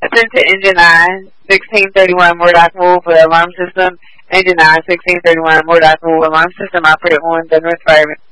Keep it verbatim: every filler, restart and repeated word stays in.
Sent to engine nine, sixteen thirty-one Murdoch Move for alarm system. Engine nine, sixteen thirty-one Murdoch Move alarm system operator on the North Fire